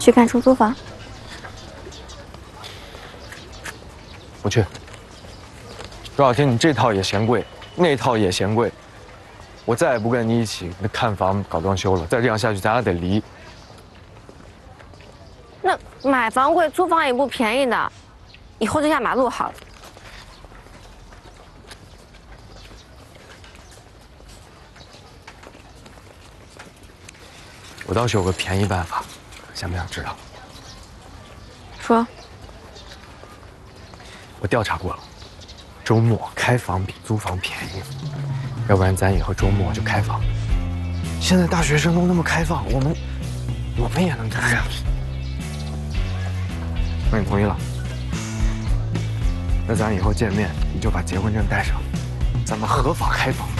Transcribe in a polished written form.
去看出租房？ 我去。周小天，你这套也嫌贵，那套也嫌贵，我再也不跟你一起看房搞装修了。再这样下去，咱俩得离。 那买房贵，租房也不便宜的，以后就压马路好了。 我倒是有个便宜办法，想不想知道？ 说。 我调查过了，周末开房比租房便宜，要不然咱以后周末就开房。现在大学生都那么开放，我们也能这样。那你同意了？那咱以后见面，你就把结婚证带上，咱们合法开房。